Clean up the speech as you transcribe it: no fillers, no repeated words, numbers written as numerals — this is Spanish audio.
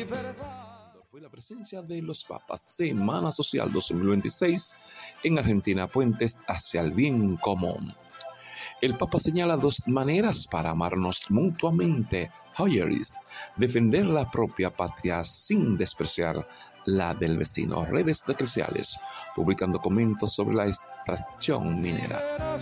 Fue la presencia de los papas. Semana Social 2026 en Argentina, puentes hacia el bien común. El Papa señala 2 maneras para amarnos mutuamente. Hoyerism, defender la propia patria sin despreciar la del vecino. Redes sociales publican documentos sobre la extracción minera.